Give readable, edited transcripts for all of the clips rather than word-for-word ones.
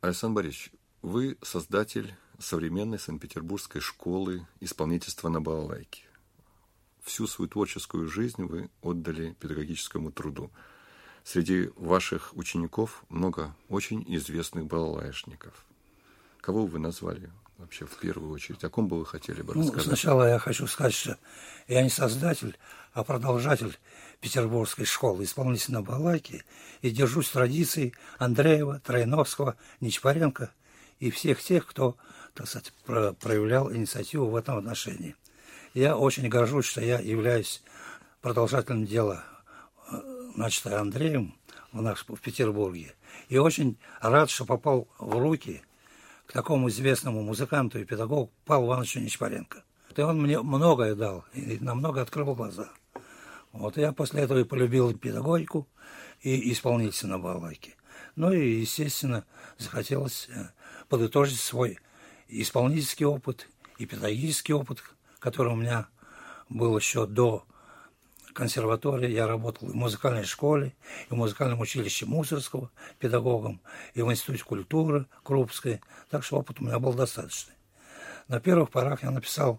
Александр Борисович, вы создатель современной Санкт-Петербургской школы исполнительства на балалайке. Всю свою творческую жизнь вы отдали педагогическому труду. Среди ваших учеников много очень известных балалаишников. Кого вы назвали вообще в первую очередь? О ком бы вы хотели бы рассказать? Сначала я хочу сказать, что я не создатель, а продолжатель Петербургской школы исполнителя на балалайке и держусь традиций Андреева, Троиновского, Нечапаренко и всех тех, кто, так сказать, проявлял инициативу в этом отношении. Я очень горжусь, что я являюсь продолжателем дела, начатое Андреем в Петербурге. И очень рад, что попал в руки к такому известному музыканту и педагогу Павлу Ивановичу Нечапаренко. И он мне многое дал, и намного открыл глаза. Я после этого и полюбил педагогику и исполнителя на балалайке. И, естественно, захотелось подытожить свой исполнительский опыт и педагогический опыт, который у меня был еще до консерватории. Я работал и в музыкальной школе, и в музыкальном училище Мусорского педагогом, и в Институте культуры Крупской. Так что опыт у меня был достаточный. На первых порах я написал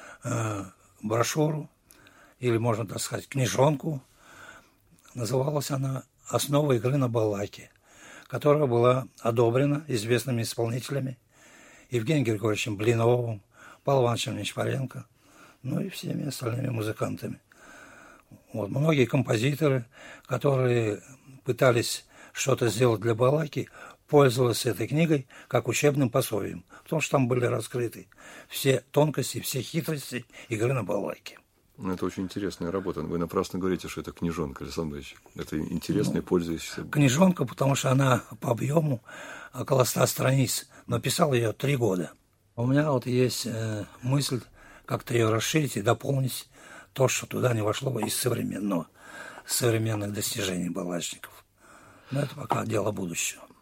брошюру, или, можно так сказать, книжонку. Называлась она «Основа игры на балалайке», которая была одобрена известными исполнителями Евгением Григорьевичем Блиновым, Павлом Ивановичем Нечапаренко, и всеми остальными музыкантами. Многие композиторы, которые пытались что-то сделать для балалайки, пользовались этой книгой как учебным пособием, потому что там были раскрыты все тонкости, все хитрости игры на балалайке. Это очень интересная работа. Вы напрасно говорите, что это книжонка, Александр Борисович. Это интересная, пользующаяся. Книжонка, потому что она по объему около 100 страниц, но писал ее 3 года. У меня есть мысль как-то ее расширить и дополнить то, что туда не вошло из современных достижений балалайчников. Но это пока дело будущего.